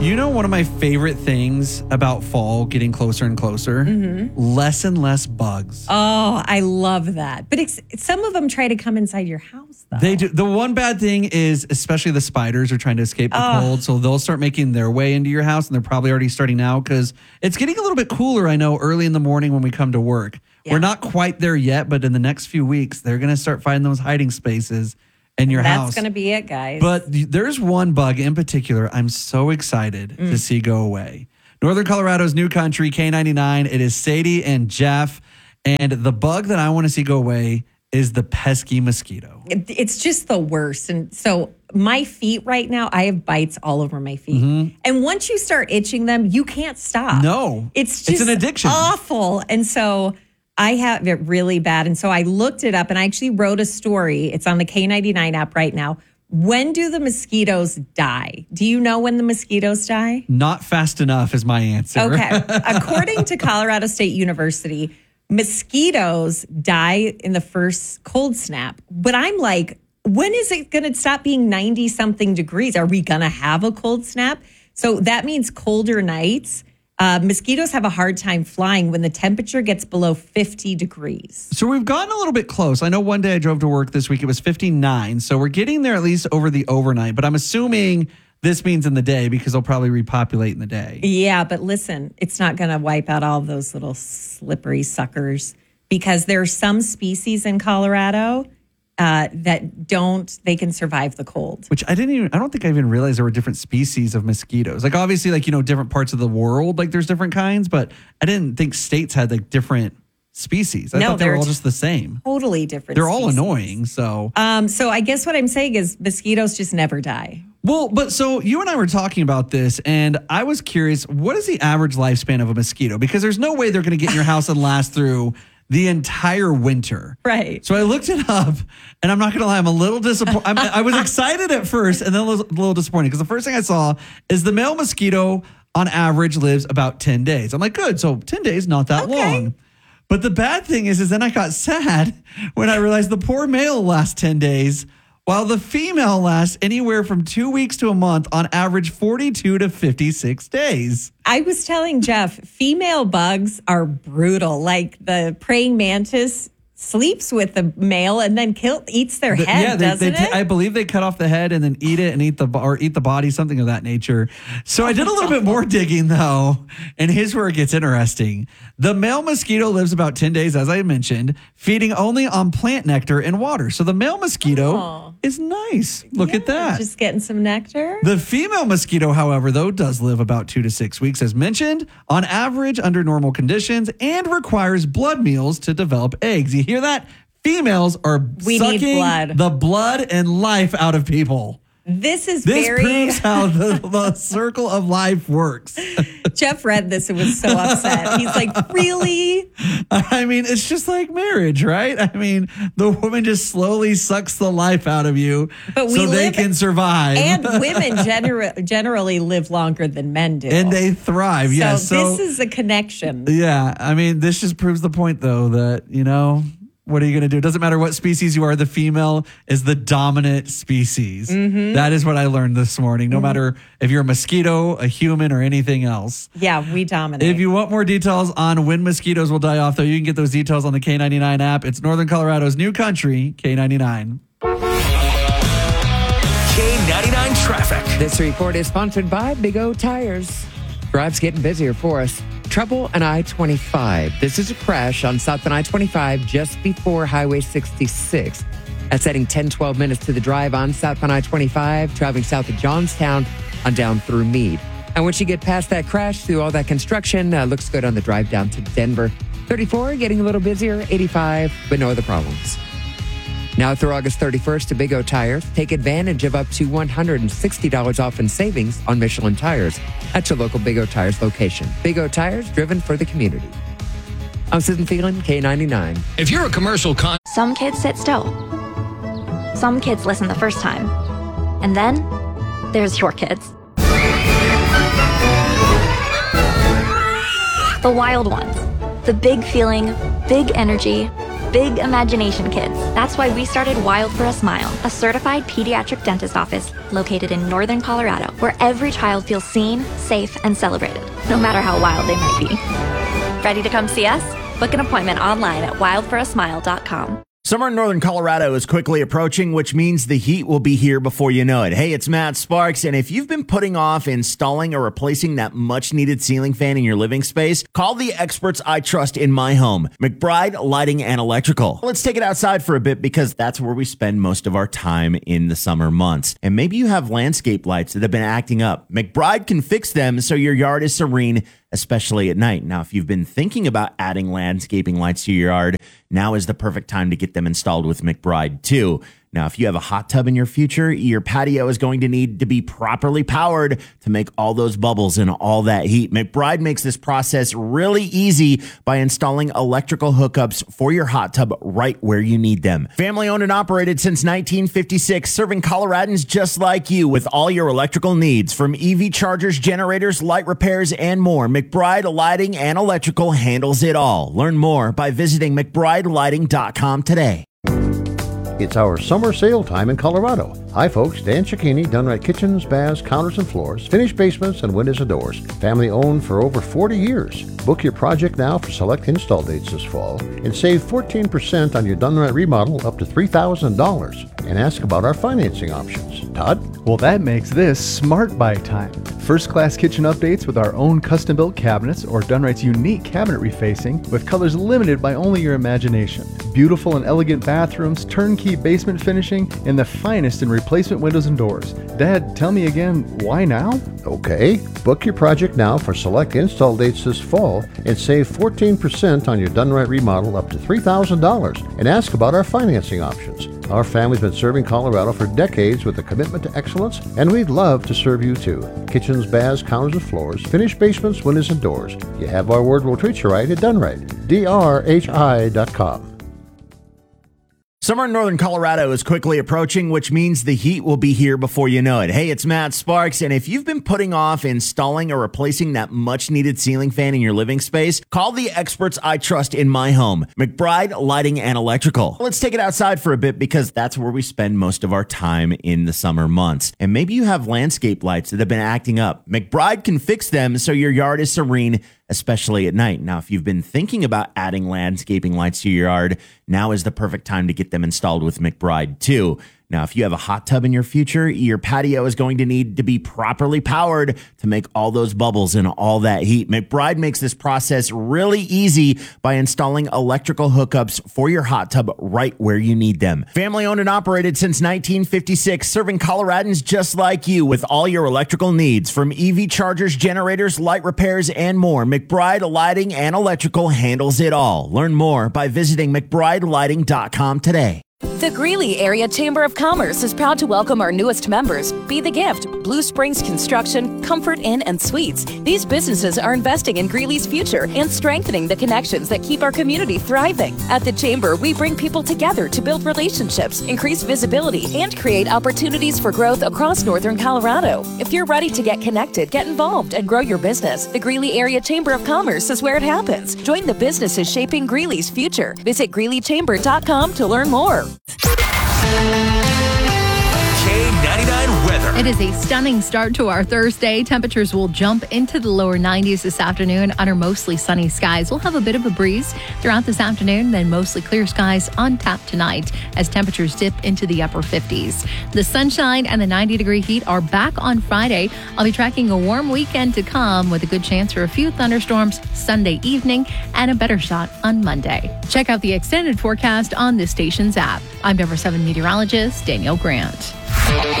You know, one of my favorite things about fall getting closer and closer, less and less bugs. Oh, I love that. But some of them try to come inside your house, though. They do. The one bad thing is, especially the spiders are trying to escape the cold. So they'll start making their way into your house, and they're probably already starting now because it's getting a little bit cooler, I know, early in the morning when we come to work. Yeah. We're not quite there yet, but in the next few weeks, they're going to start finding those hiding spaces in your house. That's going to be it, guys. But there's one bug in particular I'm so excited to see go away. Northern Colorado's new country, K99. It is Sadie and Jeff. And the bug that I want to see go away is the pesky mosquito. It's just the worst. And so my feet right now, I have bites all over my feet. And once you start itching them, you can't stop. No. It's just an addiction. Awful. And so I have it really bad. And so I looked it up and I actually wrote a story. It's on the K99 app right now. When do the mosquitoes die? Do you know when the mosquitoes die? Not fast enough is my answer. Okay. According to Colorado State University, mosquitoes die in the first cold snap. But I'm like, when is it going to stop being 90-something degrees? Are we going to have a cold snap? So that means colder nights. Mosquitoes have a hard time flying when the temperature gets below 50 degrees. So we've gotten a little bit close. I know one day I drove to work this week, it was 59. So we're getting there at least over the overnight. But I'm assuming this means in the day because they'll probably repopulate in the day. Yeah, but listen, it's not going to wipe out all of those little slippery suckers because there are some species in Colorado they can survive the cold. Which I don't think I even realized there were different species of mosquitoes. Like obviously, like, you know, different parts of the world, like there's different kinds, but I didn't think states had like different species. I thought they were all just the same. Totally different. They're all annoying. So I guess what I'm saying is mosquitoes just never die. Well, but so you and I were talking about this, and I was curious, what is the average lifespan of a mosquito? Because there's no way they're going to get in your house and last through the entire winter. Right. So I looked it up, and I'm not going to lie, I'm a little disappointed. I was excited at first, and then a little disappointed, because the first thing I saw is the male mosquito on average lives about 10 days. I'm like, good. So 10 days, not that long. But the bad thing is then I got sad when I realized the poor male lasts 10 days, while the female lasts anywhere from 2 weeks to a month, on average 42 to 56 days. I was telling Jeff, female bugs are brutal. Like the praying mantis sleeps with the male and then eats their head, doesn't it? I believe they cut off the head and then eat it and eat the body, something of that nature. So I did a little bit more digging, though, and here's where it gets interesting. The male mosquito lives about 10 days, as I mentioned, feeding only on plant nectar and water. So the male mosquito is nice. Look at that. Just getting some nectar. The female mosquito, however, though, does live about 2 to 6 weeks, as mentioned, on average under normal conditions, and requires blood meals to develop eggs. You hear that? Females are sucking the blood and life out of people. This proves how the circle of life works. Jeff read this and was so upset. He's like, really? I mean, it's just like marriage, right? I mean, the woman just slowly sucks the life out of you so they can survive. And women generally live longer than men do. And they thrive, yes. So this is a connection. Yeah. I mean, this just proves the point, though, that, you know, what are you going to do? It doesn't matter what species you are. The female is the dominant species. That is what I learned this morning. No matter if you're a mosquito, a human, or anything else. Yeah, we dominate. If you want more details on when mosquitoes will die off, though, you can get those details on the K99 app. It's Northern Colorado's new country, K99. K99 traffic. This report is sponsored by Big O Tires. Drive's getting busier for us. Trouble on I-25. This is a crash on South on I-25 just before Highway 66. That's heading 10-12 minutes to the drive on South on I-25, traveling south of Johnstown on down through Meade. And once you get past that crash, through all that construction, looks good on the drive down to Denver. 34, getting a little busier. 85, but no other problems. Now through August 31st to Big O Tires, take advantage of up to $160 off in savings on Michelin tires at your local Big O Tires location. Big O Tires, driven for the community. I'm Susan Phelan, K99. If you're a commercial Some kids sit still. Some kids listen the first time. And then there's your kids. The wild ones. The big feeling, big energy, big imagination, kids. That's why we started Wild for a Smile, a certified pediatric dentist office located in northern Colorado, where every child feels seen, safe, and celebrated, no matter how wild they might be. Ready to come see us? Book an appointment online at wildforasmile.com. Summer in northern Colorado is quickly approaching, which means the heat will be here before you know it. Hey, it's Matt Sparks, and if you've been putting off installing or replacing that much-needed ceiling fan in your living space, call the experts I trust in my home, McBride Lighting and Electrical. Let's take it outside for a bit because that's where we spend most of our time in the summer months. And maybe you have landscape lights that have been acting up. McBride can fix them so your yard is serene, especially at night. Now, if you've been thinking about adding landscaping lights to your yard, now is the perfect time to get them installed with McBride too. Now, if you have a hot tub in your future, your patio is going to need to be properly powered to make all those bubbles and all that heat. McBride makes this process really easy by installing electrical hookups for your hot tub right where you need them. Family owned and operated since 1956, serving Coloradans just like you with all your electrical needs. From EV chargers, generators, light repairs, and more, McBride Lighting and Electrical handles it all. Learn more by visiting McBrideLighting.com today. It's our summer sale time in Colorado. Hi folks, Dan Cicchini, Dunright Kitchens, Baths, Counters and Floors, finished basements and windows and doors. Family owned for over 40 years. Book your project now for select install dates this fall and save 14% on your Dunright remodel up to $3,000. And ask about our financing options. Todd? Well, that makes this Smart Buy time. First-class kitchen updates with our own custom-built cabinets or Dunright's unique cabinet refacing with colors limited by only your imagination. Beautiful and elegant bathrooms, turnkey basement finishing, and the finest in replacement windows and doors. Dad, tell me again, why now? Okay. Book your project now for select install dates this fall and save 14% on your Dunright remodel up to $3,000. And ask about our financing options. Our family's been serving Colorado for decades with a commitment to excellence, and we'd love to serve you too. Kitchens, baths, counters and floors, finished basements, windows and doors. You have our word, we'll treat you right at Dunright. DRHI.com. Summer in northern Colorado is quickly approaching, which means the heat will be here before you know it. Hey, it's Matt Sparks, and if you've been putting off installing or replacing that much-needed ceiling fan in your living space, call the experts I trust in my home, McBride Lighting and Electrical. Let's take it outside for a bit because that's where we spend most of our time in the summer months. And maybe you have landscape lights that have been acting up. McBride can fix them so your yard is serene, especially at night. Now, if you've been thinking about adding landscaping lights to your yard, now is the perfect time to get them installed with McBride too. Now, if you have a hot tub in your future, your patio is going to need to be properly powered to make all those bubbles and all that heat. McBride makes this process really easy by installing electrical hookups for your hot tub right where you need them. Family owned and operated since 1956, serving Coloradans just like you with all your electrical needs. From EV chargers, generators, light repairs, and more, McBride Lighting and Electrical handles it all. Learn more by visiting McBrideLighting.com today. The Greeley Area Chamber of Commerce is proud to welcome our newest members, Be the Gift, Blue Springs Construction, Comfort Inn and Suites. These businesses are investing in Greeley's future and strengthening the connections that keep our community thriving. At the Chamber, we bring people together to build relationships, increase visibility, and create opportunities for growth across northern Colorado. If you're ready to get connected, get involved, and grow your business, the Greeley Area Chamber of Commerce is where it happens. Join the businesses shaping Greeley's future. Visit GreeleyChamber.com to learn more. K99 weather. It is a stunning start to our Thursday. Temperatures will jump into the lower 90s this afternoon under mostly sunny skies. We'll have a bit of a breeze throughout this afternoon, then mostly clear skies on tap tonight as temperatures dip into the upper 50s. The sunshine and the 90-degree heat are back on Friday. I'll be tracking a warm weekend to come with a good chance for a few thunderstorms Sunday evening and a better shot on Monday. Check out the extended forecast on this station's app. I'm number 7 meteorologist Danielle Grant.